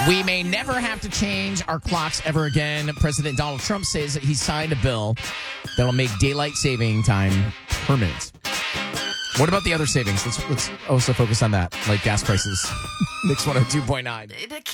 We may never have to change our clocks ever again. President Donald Trump says that he signed a bill that'll make daylight saving time permanent. What about the other savings? Let's also focus on that, like gas prices. Mix 102.9.